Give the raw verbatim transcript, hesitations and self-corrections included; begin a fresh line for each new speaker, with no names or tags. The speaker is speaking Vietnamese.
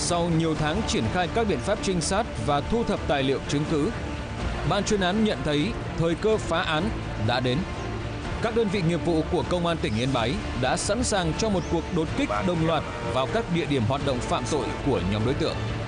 Sau nhiều tháng triển khai các biện pháp trinh sát và thu thập tài liệu chứng cứ, ban chuyên án nhận thấy thời cơ phá án đã đến. Các đơn vị nghiệp vụ của Công an tỉnh Yên Bái đã sẵn sàng cho một cuộc đột kích đồng loạt vào các địa điểm hoạt động phạm tội của nhóm đối tượng.